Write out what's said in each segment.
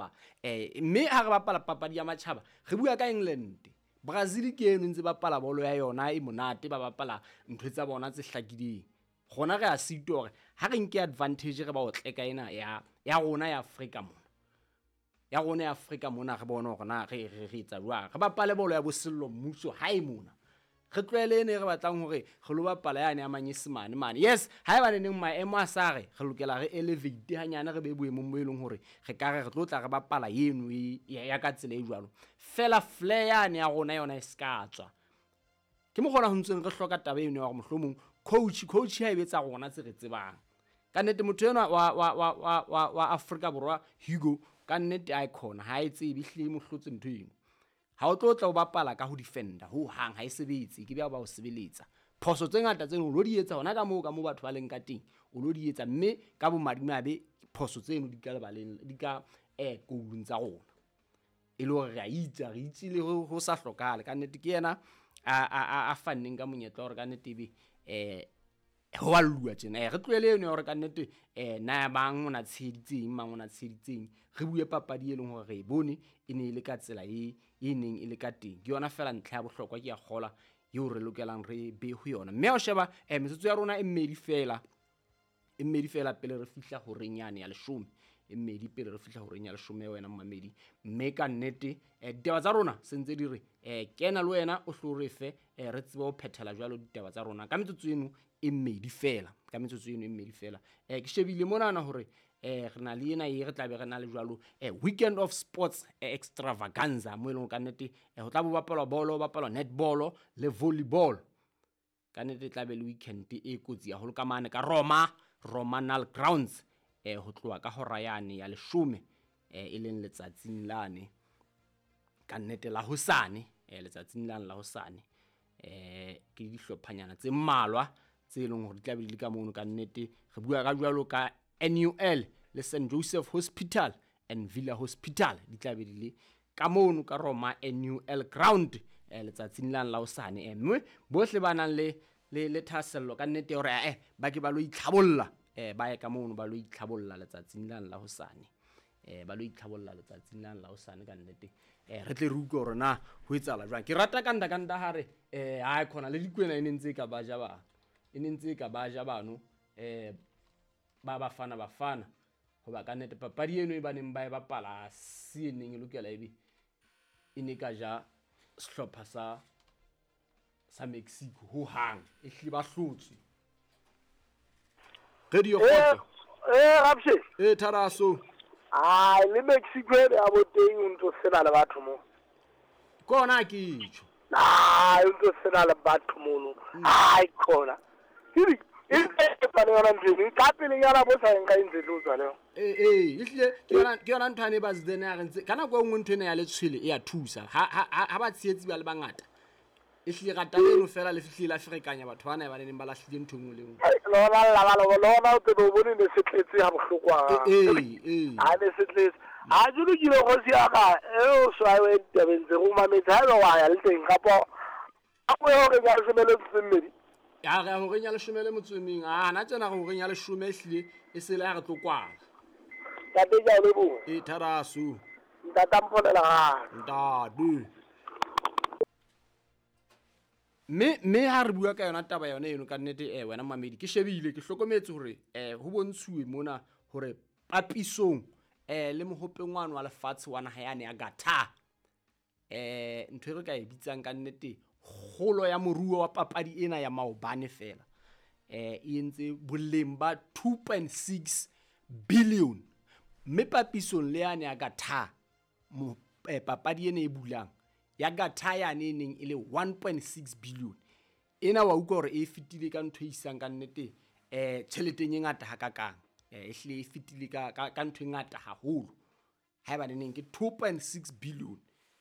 matjhaba mme ha re bapala papadi ya matjhaba re bua ka England. Brazil ke eno ntse bapala bolo ya yona e monate ba bapala ntho tsa bona tse hlakileng. Gona re a sito hore ha re nke advantage re ba o tleka ena ya rona ya Afrika mona. Ya rona ya Afrika mona re bona hore na re etsa jwang. Re bapale bolo ya bosello mmuso hae mona. Re tlwele ene re batlang hore re lo bapala yane ya manyesemane mane. Yes, ha eba neng maemo a sare re lokela re elevate hanyane re be boemong mo eleng hore re ka re tlo tla re bapala eno ya ka tsela e jwalo. Fela flair yane ya rona yona e ska tswa. Ke mo gona ho ntseng re hloka taba eno ya gore mohlomong coach ha ebetsa rona tse re tsebang. Ka nnete motho ena wa Afrika Borwa Hugo ka nnete icon ha e tsebe hle mo hlotse ntho eno. Ha o tlo tla o bapala ka ho defender ho hang ha e sebetse ke ba o sebeletsa. Phoso tse ngata tseno o lo di etsa hona ka mo batho ba leng ka teng o lo di etsa mme ka bo madimabe phoso tseno di ka lebaleng di ka goalong tsa rona. E le hore re itse le ho sa hlokahale ka nnete ke yena a fanneng ka monyetla hore ka nnete be ho wa lua tjena re tlwele eno hore ka nnete na bang ona tsheditseng mang ona tsheditseng re bue papadi e leng hore re bone e ne ile ka tsela e neng ile ka teng ke yona fela ntlha ya bohlokwa ke ya kgola yo re lokelang re be ho yona mme o sheba metsotso ya rona e mmedi fela pele re fihla ho renyane ya 10 mmedi pele re fihla ho renya 10 wena mmamedi mme ka nnete ditaba tsa rona sentse di re kena le wena o hlo re fe re tsebe ho phethela jwalo ditaba tsa rona ka metsotso eno e mmedi fela ke shebile mona na hore re na le ena re tla be re na le jwalo weekend of sports extravaganza mo eleng ka nnete ho tla bo bapalwa netball le volleyball ka nnete tla be le weekend e kotsi ya ho ka mane ka Romanal Grounds ho tloa ka hora yane ya 10 e leng letsatsing lane ka nnete la hosane letsatsing lane la hosane ke dihlophanyana tse mmalwa tse leng hore di tla be di ka mono ka nnete re bua ka jwalo ka NUL le St Joseph Hospital and Villa Hospital di tla be di le ka mono ka Roma NUL Ground letsatsing lane la hosane mme bohle ba nang le thasello ka nnete hore ba ke ba lo itlhabolla ba ye ka mono ba lo itlhabolla letsatsing lane la hosane ba lo itlhabolla letsatsing lane la hosane ka nnete re tle re utlwe hore na ho etsahala jwang ke rata kanda hare ha khona le dikwena e nentse ka baja bano ba bafana hoba ka nnete papadi eno e baneng ba e bapala se neng e lokela ebe e ne ka ja sehlopha sa Mexico ho hang e hle ba hlotswe radio kgotso Rapshe Tharaso le Mexico ya boteng o ntse sena le batho mo kona ke itjho o ntse sena le batho mo khona hiri e tsana yona ndini ka pele yana bo sa nka intse lo tswa le ehlile ke yona nthwane ba zidene ya rentse kana go ngwe nthwe ya le tshwele e ya thusa ha ba tsietsi ba le bangata ehlile ga tabeno fela le fihlile la Afrikanya batho bana ba neng ba lahlile ntho ngwe le ngwe lona o te bo bone ne se tletse ha bohlokwa ha ne se tletse ha julu ke le go sia ga o swa we tabentse go mametsa ha wa ya le teng gapo a go yo re ya semele tsemmedi ya ga go renya le shumele motswemeng na tsena go renya le shume ehlile e se le ya re tlokwana ta te ja le bo Tharaso ntata mpolela ga ntadu me ha re bua ka yona taba yona eno ka nnete wena mamedi ke shebile ke hlokometse hore ho bontshuwe mona hore papisong le mohopengwana wa lefatshe wa naha yane ya Qatar ntho re ka e bitsang ka nnete kgolo ya moruo wa papadi ena ya maobane fela e entse boleng ba 2.6 billion mme papisong le yane ya Qatar papadi ena e bulang ya Qatar yane neng ile 1.6 billion ena wa utlwa hore e fitile ka ntho isang ka nnete tšheleteng e ngata ha kakang ehlile e fitile ka ntho e ngata haholo ha eba neng ke 2.6 billion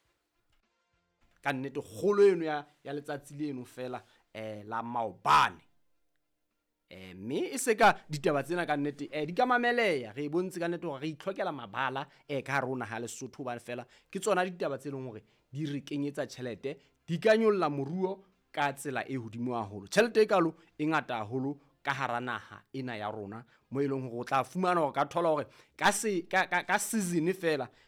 ka nnete kgolo eno ya letsatsi leno fela la maobane mme e se ka ditaba tsena ka nnete di ka mameleya re bontse ka nnete hore re itlhokela mabala ka rona ha Lesotho ba fela ke tsona ditaba tse leng hore di re kenyetsa tšhelete di ka nyolla moruo ka tsela e hodimo haholo tšhelete e kalo e ngata haholo ka hara naha ena ya rona mo e leng hore o tla fumana hore ka thola hore ka season fela